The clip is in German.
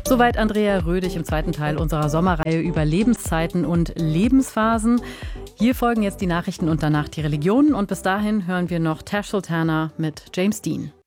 Soweit Andrea Rödig im zweiten Teil unserer Sommerreihe über Lebenszeiten und Lebensphasen. Hier folgen jetzt die Nachrichten und danach die Religion. Und bis dahin hören wir noch Tash Sultana mit James Dean.